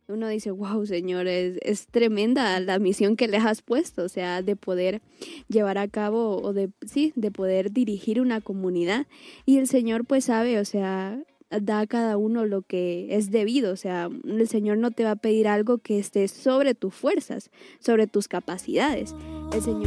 uno dice, wow, Señor, es tremenda la misión que les has puesto, o sea, de poder llevar a cabo o de poder dirigir una comunidad. Y el Señor pues sabe, o sea, da a cada uno lo que es debido, o sea, el Señor no te va a pedir algo que esté sobre tus fuerzas, sobre tus capacidades. El Señor